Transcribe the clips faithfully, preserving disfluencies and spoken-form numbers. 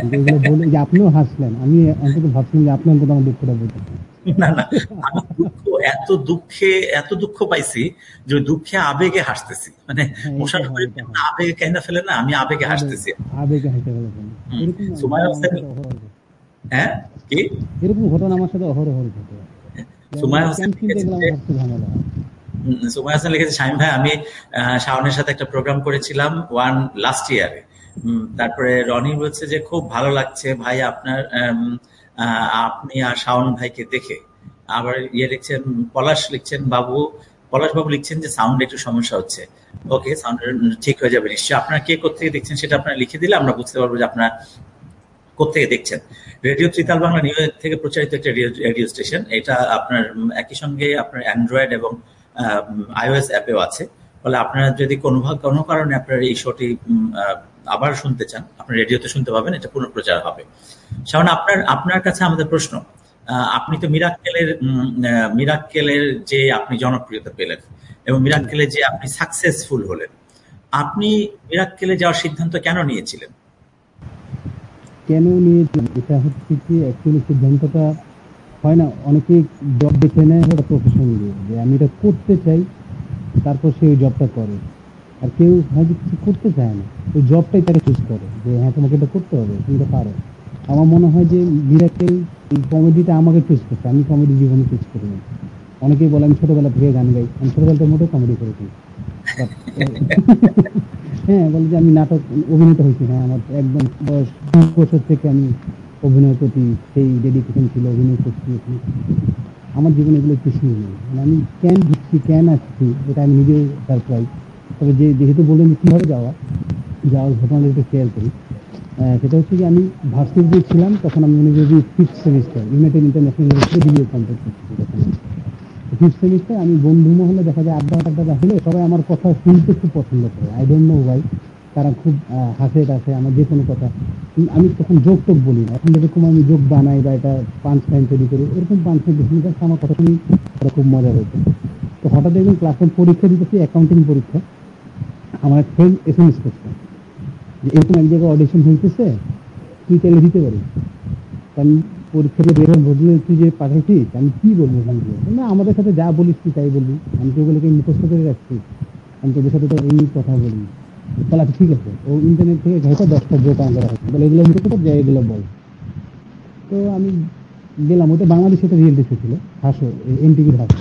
কিন্তু এগুলো বলে যে আপনিও হাসলেন। আমি অন্তত ভাবছিলাম যে আপনি অন্তত আমার দুঃখটা বুঝেন। না, না। আমি দুঃখ এত দুঃখে এত দুঃখ পাইছি যে ওই দুঃখে আবেগে হাসতেছি। মানে হ্যাঁ, এটা মোশাররফ হয়, করিম এটা যেমন হয়। আবেগে কাইন্দা ফেলে না, আমি আবেগে আবেগ হাসতেছি। আবেগে হেসে ফেলেছেন। হুম। এরকম সুমাইয়া ঘটনা আমার হোসেন সাথে অহরহ ঘটে। হ্যাঁ? কি? এরকম ঘটনা আমার সাথে অহরহ ঘটে। যেমন সুমাইয়া এই হোসেন ক্যাম্প কিনতে লিখেছেন গেলে যে আমার সবচেয়ে ঝামেলা হয়। উম সুমাইয়া হোসেন লিখেছে, শামীম ভাই আমি আ শাওনের সাথে একটা প্রোগ্রাম করেছিলাম ওয়ান লাস্ট ইয়ারে। উম তারপরে রনি বলছে যে খুব ভালো লাগছে ভাই আপনার আম আ আপনি আর শাওন ভাইকে দেখে। আবার ইয়ে লিখছেন পলাশ লিখছেন বাবু পলাশ বাবু লিখছেন যে সাউন্ড একটু সমস্যা হচ্ছে। ওকে সাউন্ড ঠিক হয়ে যাবে নিশ্চয়ই। আপনারা কে কোত্থেকে দেখছেন সেটা আপনারা লিখে দিলে আমরা বুঝতে পারবো যে আপনারা কোত্থেকে দেখছেন। Radio tritaal Bangla new York থেকে প্রচারিত একটা রেডিও স্টেশন। এটা আপনার একই সঙ্গে আপনার অ্যান্ড্রয়েড এবং আইওএস অ্যাপেও আছে। ফলে আপনারা যদি কোনো কোনো কারণে আপনার এই শোটি আবার শুনতে চান, আপনার রেডিওতে শুনতে পাবেন, এটা পুনঃপ্রচার হবে। শাওন, আপনার আপনার কাছে আমাদের প্রশ্ন, আপনি তো মিরাক্কেলের মিরাক্কেলের যে আপনি জনপ্রিয়তা পেলেন এবং মিরাক্কেলে যে আপনি সাকসেসফুল হলেন, আপনি মিরাক্কেলে যাওয়ার সিদ্ধান্ত কেন নিয়েছিলেন? কেন নিয়েছিলাম? এটা হচ্ছে কি অ্যাকচুয়ালি সিদ্ধান্তটা হয় না, অনেকেই জব বেছে নেয় ওটা প্রফেশন দিয়ে যে আমি এটা করতে চাই, তারপর সে ওই জবটা করে। আর কেউ হয়তো কিছু করতে চায় না, ওই জবটাই তাকে চুজ করে যে হ্যাঁ তোমাকে এটা করতে হবে, তুমি এটা পারো। আমার মনে হয় যে মিরাক্কেল এই কমেডিটা আমাকে চুজ করছে, আমি কমেডি জীবনে চুজ করিনি। অনেকেই বলে আমি ছোটবেলা থেকে গান গাই, আমি ছোটবেলাটা মোটেও কমেডি করেছি। বাট হ্যাঁ, বলে যে আমি নাটক অভিনেতা হয়েছি। হ্যাঁ, আমার একদম বয়স দুই বছর থেকে আমি অভিনয়ের প্রতি সেই ডেডিকেশন ছিল, অভিনয় করছি। আমার জীবনে এগুলো কিছুই নেই। মানে আমি কেন ঢুকছি, কেন আসছি, এটা আমি নিজেও সারপ্রাইজ। তবে যে যেহেতু বললেন যে কীভাবে যাওয়া, যাওয়ার ঘটনাটা একটু শেয়ার করি। সেটা হচ্ছে কি আমি ভার্সিটিতে ছিলাম তখন, আমি মনে করি fifth semester United international university video complete করছি তখন। ফিফথ সেমিস্টার আমি বন্ধু মহলে দেখা যায় আড্ডা টাড্ডা হলে সবাই আমার কথা শুনতে খুব পছন্দ করে। I don't know Y. তারা খুব হাসে টাসে আমার যে কোনো কথা। আমি তখন জোক টোক বলি না, এখন যেরকম আমি জোক বানাই বা এটা পাঞ্চ লাইন তৈরি করি, এরকম পাঞ্চ লাইন বেশি কাছে আমার কথা শুনি তারা খুব মজা পেত। তো হঠাৎ দেখবেন ক্লাসের পরীক্ষা দিতেছি, অ্যাকাউন্টিং পরীক্ষা। আমার এক ফ্রেন্ড এস এম এস করছে যে এরকম এক জায়গায় অডিশন হইতেছে, তুই চাইলে দিতে পারিস। আমি পরীক্ষাতে বের হয়ে বদলে তুই যে পাঠাইছিস, আমি কি বলবো না, আমাদের সাথে যা বলিস তুই তাই বলবি, আমি তো ওগুলোকে মুখস্থ করে রাখছি, আমি তোদের সাথে তো এমনি কথা বলি। তাহলে ঠিক আছে, ও ইন্টারনেট থেকে ঘেঁটে দশটা জোক আনতে রাখছে, বলে এগুলো মুখস্থ যাই এগুলো বল। তো আমি গেলাম, ওটা বাংলাদেশে একটা রিয়েলিটি শো ছিল, হাসো, এনটিভির হাসো।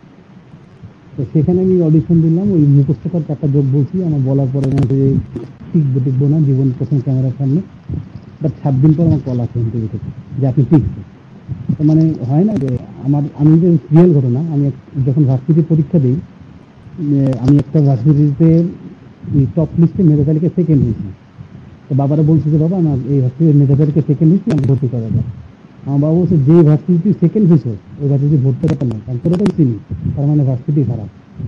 তো সেখানে আমি অডিশন দিলাম, ওই মুখস্থ কর চারটা জোক বলছি, আমার বলার পরে টিকবো টিকবো না জীবন প্রথম ক্যামেরার সামনে। বাট সাত দিন পর আমার কল আসে ইন্টারভিউ থেকে যে আপনি টিকছে। তো মানে হয় না যে আমার, আমি যে রিয়েল ঘটনা, আমি যখন ভার্সিটি পরীক্ষা দিই, আমি একটা ভার্সিটিতে টপ লিস্টে মেধা তালিকা সেকেন্ড হয়েছি। তো বাবারা বলছে যে বাবা আমার এই ভার্সিটির মেধা তালিকা সেকেন্ড হয়েছি, আমি ভর্তি করা যায়। আমার বাবা বলছে যে ভার্সিটি সেকেন্ড হয়েছে ওই ভার্সিটি ভর্তি করা নাই, কারণ তোরা তো চিনি, তার মানে ভার্সিটি খারাপ।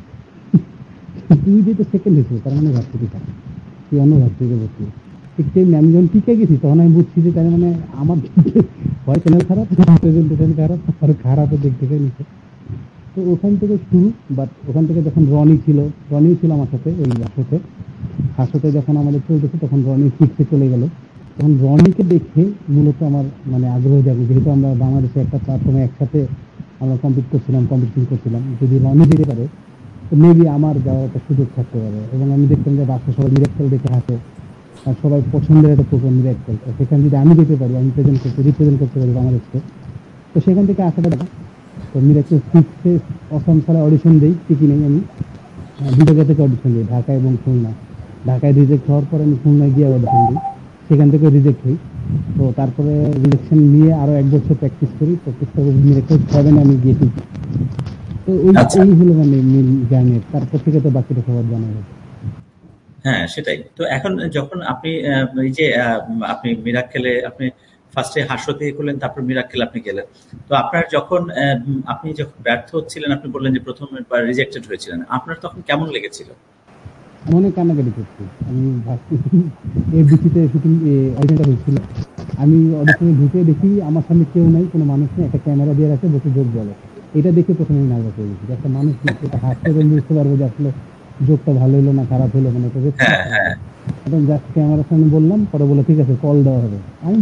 তুই যেহেতু সেকেন্ড হয়েছে তার মানে ভার্সিটি খারাপ, তুই অন্য ভার্সিটিতে ভর্তি। ঠিক তেমনি আমি যখন টিকে গেছি তখন আমি বুঝছি যে তার মানে আমার হয় চ্যানেল খারাপ, প্রেজেন্টেশন খারাপ, আর খারাপও দিক থেকে নিচ্ছে। তো ওখান থেকে শুরু। বাট ওখান থেকে যখন রনি ছিল, রনি ছিল আমার সাথে ওই হাসতে হাসতে যখন আমাদের চলতেছে, তখন রনি ফিক্সে চলে গেল। তখন রনিকে দেখে মূলত আমার মানে আগ্রহ জাগে, যেহেতু আমরা বাংলাদেশে একটা প্ল্যাটফর্মে একসাথে আমরা কম্পিট করছিলাম, কম্পিটিশন করছিলাম, যদি রনি যেতে পারে তো মেবি আমার যাওয়ার একটা সুযোগ থাকতে পারে। এবং আমি দেখতাম যে বাচ্চা সবাই মিরাক্কেল দেখে হাসে, আর সবাই পছন্দের একটা প্রোগ্রাম মিরাক্কেল, সেখানে যদি আমি যেতে পারি, আমি প্রেজেন্ট করতে রিপ্রেজেন্ট করতে পারি বাংলাদেশকে, তো সেখান থেকে আসাটা দেখা। তো মিরাক্কেল সিক্সে অসম সালে অডিশন দিই, টিকি নেই আমি দুটো জায়গা থেকে অডিশন দিই, ঢাকা এবং খুলনা। ঢাকায় রিজেক্ট হওয়ার পরে আমি খুলনায় গিয়ে অডিশন দিই, সেখান থেকে রিজেক্ট হই। তো তারপরে রিজেকশন নিয়ে আরো এক বছর প্র্যাকটিস করি, প্র্যাকটিস করে মিরাক্কেল সেভেনে আমি গিয়েছি। তো এই এই হলো মানে মেন জার্নি। তারপর থেকে তো বাকিটা সবার জানা গেছে। হ্যাঁ, সেটাই তো। এখন যখন আপনি এই যে আপনি মিরাক্কেলে আপনি ফার্স্টে হাস্য দিয়ে করলেন, তারপর মিরাক্কেল আপনি গেলেন, তো আপনার যখন আপনি যখন ব্যর্থ হচ্ছিলেন, আপনি বললেন যে প্রথমবার রিজেক্টেড হয়েছিলেন, আপনার তখন কেমন লেগেছিল? অনেক কান্নাকাটি করছি। আমি ভাবছি এবিসিতে শুটিং অডিশনটা হয়েছিল, আমি অডিশনে ঢুকে দেখি আমার সামনে কেউ নাই, কোনো মানুষ নেই, একটা ক্যামেরা দিয়ে রাখে, বসে জোক বলে। এটা দেখে প্রথমে আমি নার্ভাস হয়ে গেছি, একটা মানুষ এটা হাসতে বুঝতে পারবো যে আসলে জোকটা ভালো হলো না খারাপ হলো, মানে এটা জাস্ট ক্যামেরার সামনে বললাম, পরে বলে ঠিক আছে কল দেওয়া হবে। আমি